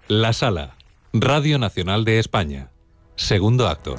La Sala, Radio Nacional de España. Segundo acto.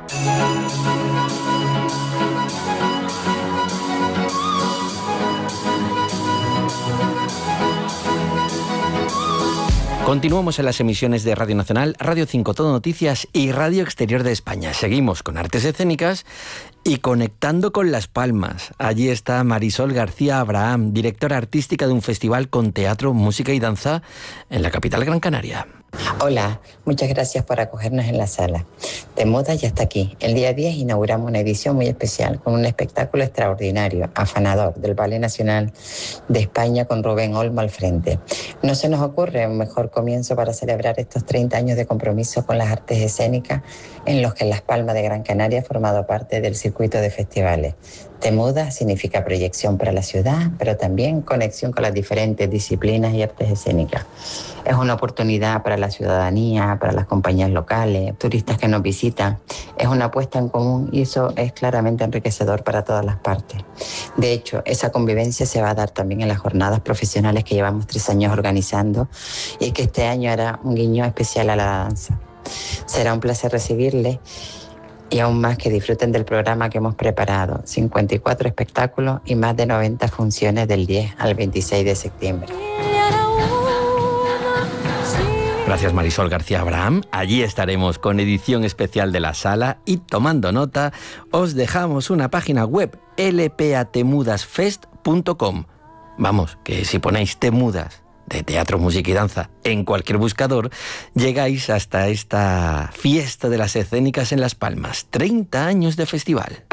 Continuamos en las emisiones de Radio Nacional, Radio 5 Todo Noticias y Radio Exterior de España. Seguimos con artes escénicas y conectando con Las Palmas. Allí está Marisol García Abraham, directora artística de un festival con teatro, música y danza en la capital Gran Canaria. Hola, muchas gracias por acogernos en la sala. Temudas ya está aquí. El día 10 inauguramos una edición muy especial con un espectáculo extraordinario, afanador, del Ballet Nacional de España con Rubén Olmo al frente. No se nos ocurre un mejor comienzo para celebrar estos 30 años de compromiso con las artes escénicas en los que Las Palmas de Gran Canaria ha formado parte del circuito de festivales. Temudas significa proyección para la ciudad, pero también conexión con las diferentes disciplinas y artes escénicas. Es una oportunidad para la ciudadanía, para las compañías locales, turistas que nos visitan. Es una apuesta en común y eso es claramente enriquecedor para todas las partes. De hecho, esa convivencia se va a dar también en las jornadas profesionales que llevamos 3 años organizando y que este año hará un guiño especial a la danza. Será un placer recibirles y aún más que disfruten del programa que hemos preparado. 54 espectáculos y más de 90 funciones del 10 al 26 de septiembre. Gracias Marisol García Abraham. Allí estaremos con edición especial de la sala y tomando nota os dejamos una página web lpatemudasfest.com. Vamos, que si ponéis Temudas de teatro, música y danza en cualquier buscador, llegáis hasta esta fiesta de las escénicas en Las Palmas. 30 años de festival.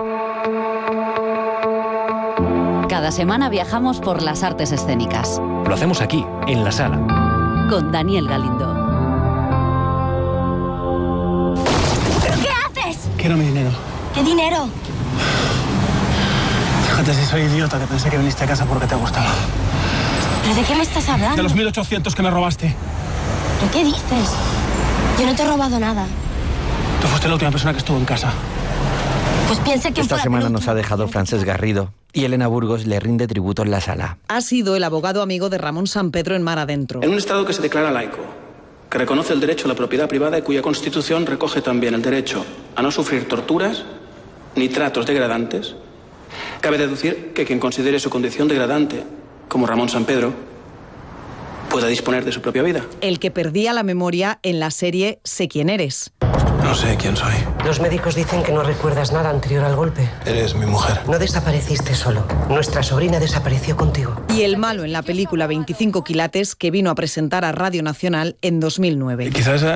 Cada semana viajamos por las artes escénicas. Lo hacemos aquí, en la sala. Con Daniel Galindo. ¿Pero qué haces? Quiero mi dinero. ¿Qué dinero? Fíjate si soy idiota que pensé que viniste a casa porque te gustaba. ¿Pero de qué me estás hablando? De los 1.800 que me robaste. ¿Pero qué dices? Yo no te he robado nada. Tú fuiste la última persona que estuvo en casa. Pues piensa que Esta semana nos ha dejado Francesc Garrido y Elena Burgos le rinde tributo en la sala. Ha sido el abogado amigo de Ramón Sampedro en Mar Adentro. En un Estado que se declara laico, que reconoce el derecho a la propiedad privada y cuya Constitución recoge también el derecho a no sufrir torturas ni tratos degradantes, cabe deducir que quien considere su condición degradante, como Ramón Sampedro, pueda disponer de su propia vida. El que perdía la memoria en la serie Sé quién eres. No sé quién soy. Los médicos dicen que no recuerdas nada anterior al golpe. Eres mi mujer. No desapareciste solo. Nuestra sobrina desapareció contigo. Y el malo en la película 25 quilates que vino a presentar a Radio Nacional en 2009. Quizás